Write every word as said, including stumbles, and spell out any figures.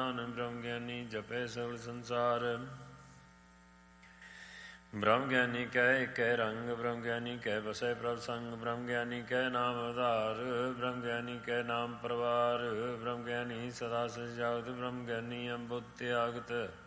ਗਿਆਨ ਬ੍ਰਹਮ ਗਿਆਨੀ ਜਪੈ ਸਗਲ ਸੰਸਾਰ। ਬ੍ਰਹਮ ਗਿਆਨੀ ਕੈ ਏਕੈ ਰੰਗ ਬ੍ਰਹਮ ਗਿਆਨੀ ਕੈ ਵਸੈ ਪ੍ਰਭ ਸੰਗ। ਬ੍ਰਹਮ ਗਿਆਨੀ ਕੈ ਨਾਮ ਆਧਾਰ ਬ੍ਰਹਮ ਗਿਆਨੀ ਕੈ ਨਾਮ ਪਰਵਾਰ। ਬ੍ਰਹਮ ਗਿਆਨੀ ਸਦਾ ਸਚ ਜਾਗਤ ਬ੍ਰਹਮ ਗਿਆਨੀ ਅੰਬੁਧ ਤਿਆਗਤ।